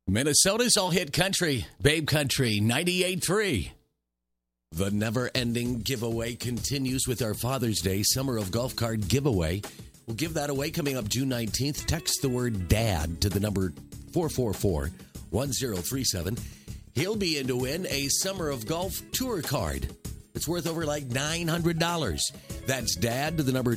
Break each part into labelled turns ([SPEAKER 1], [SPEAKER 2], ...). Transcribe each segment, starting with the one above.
[SPEAKER 1] Minnesota's all-hit country, Babe Country 98.3. The never-ending giveaway continues with our Father's Day Summer of Golf card giveaway. We'll give that away coming up June 19th. Text the word DAD to the number 444-1037. He'll be in to win a Summer of Golf tour card. It's worth over like $900. That's DAD to the number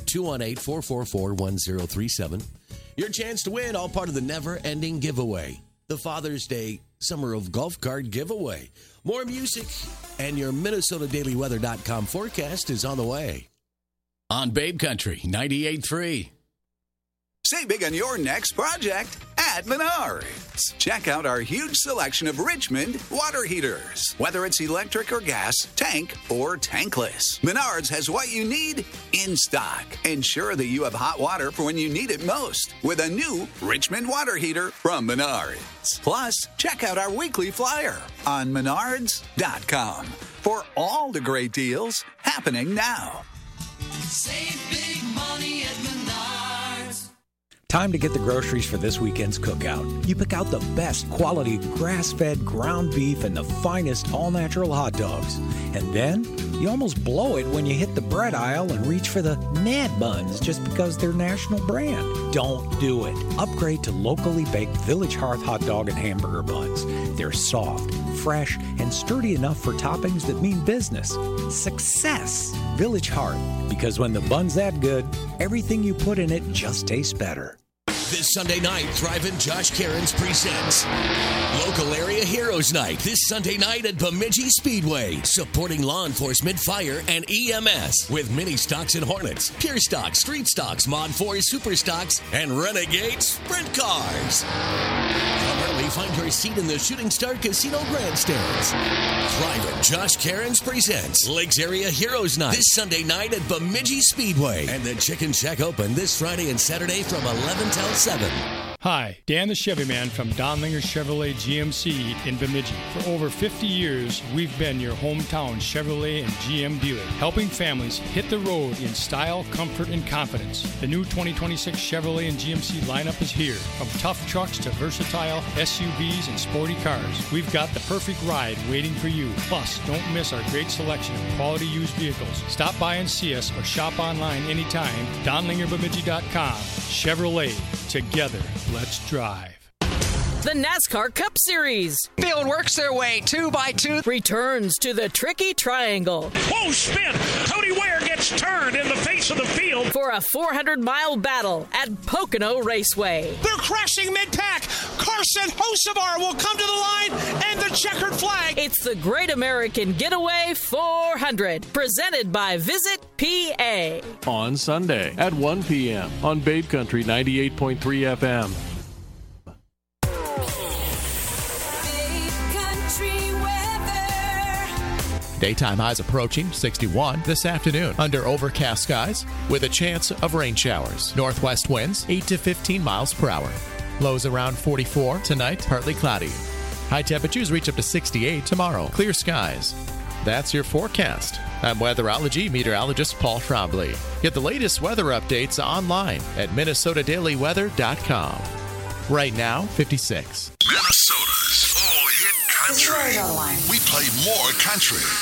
[SPEAKER 1] 218-444-1037. Your chance to win, all part of the never-ending giveaway. The Father's Day Summer of Golf card giveaway. More music and your MinnesotaDailyWeather.com forecast is on the way. On Babe Country 98.3.
[SPEAKER 2] Save big on your next project at Menards. Check out our huge selection of Richmond water heaters. Whether it's electric or gas, tank or tankless, Menards has what you need in stock. Ensure that you have hot water for when you need it most with a new Richmond water heater from Menards. Plus, check out our weekly flyer on Menards.com for all the great deals happening now.
[SPEAKER 3] Save big money at Menards.
[SPEAKER 4] Time to get the groceries for this weekend's cookout. You pick out the best quality grass-fed ground beef and the finest all-natural hot dogs. And then you almost blow it when you hit the bread aisle and reach for the Mad Buns just because they're national brand. Don't do it. Upgrade to locally baked Village Hearth hot dog and hamburger buns. They're soft, fresh, and sturdy enough for toppings that mean business. Success! Village Hearth. Because when the bun's that good, everything you put in it just tastes better.
[SPEAKER 1] This Sunday night, Thriving Josh Cairns presents Local Area Heroes Night. This Sunday night at Bemidji Speedway, supporting law enforcement, fire, and EMS with mini stocks and Hornets, Pure Stocks, Street Stocks, Mod 4 Super Stocks, and Renegade Sprint Cars. Come early, find your seat in the Shooting Star Casino grandstands. Thriving Josh Cairns presents Lakes Area Heroes Night this Sunday night at Bemidji Speedway, and the Chicken Shack open this Friday and Saturday from 11 till 7.
[SPEAKER 5] Hi, Dan the Chevy Man from Donlinger Chevrolet GMC in Bemidji. For over 50 years, we've been your hometown Chevrolet and GM dealer, helping families hit the road in style, comfort, and confidence. The new 2026 Chevrolet and GMC lineup is here. From tough trucks to versatile SUVs and sporty cars, we've got the perfect ride waiting for you. Plus, don't miss our great selection of quality used vehicles. Stop by and see us or shop online anytime. DonlingerBemidji.com. Chevrolet. Together, let's drive.
[SPEAKER 6] The NASCAR Cup Series.
[SPEAKER 7] Field works their way 2x2.
[SPEAKER 6] Returns to the Tricky Triangle.
[SPEAKER 8] Whoa, spin! Cody Ware gets turned in the face of the field.
[SPEAKER 6] For a 400-mile battle at Pocono Raceway.
[SPEAKER 8] They're crashing mid-pack. Carson Hocevar will come to the line and the checkered flag.
[SPEAKER 6] It's the Great American Getaway 400. Presented by Visit PA.
[SPEAKER 9] On Sunday at 1 p.m. on Babe Country 98.3 FM.
[SPEAKER 10] Daytime highs approaching 61 this afternoon under overcast skies with a chance of rain showers. Northwest winds 8 to 15 miles per hour. Lows around 44 tonight, partly cloudy. High temperatures reach up to 68 tomorrow. Clear skies. That's your forecast. I'm weatherology meteorologist Paul Trombley. Get the latest weather updates online at MinnesotaDailyWeather.com. Right now, 56.
[SPEAKER 11] Minnesota's all-hit country. We play more country.